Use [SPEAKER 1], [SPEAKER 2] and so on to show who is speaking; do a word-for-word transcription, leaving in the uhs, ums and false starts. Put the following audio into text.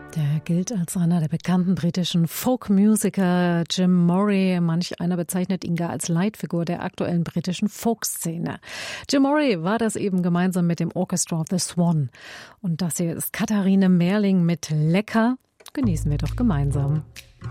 [SPEAKER 1] Der gilt als einer der bekannten britischen Folkmusiker, Jim Morey. Manch einer bezeichnet ihn gar als Leitfigur der aktuellen britischen Folkszene. Jim Morey war das eben gemeinsam mit dem Orchestra of the Swan. Und das hier ist Katharine Merling mit Lecker. Genießen wir doch gemeinsam.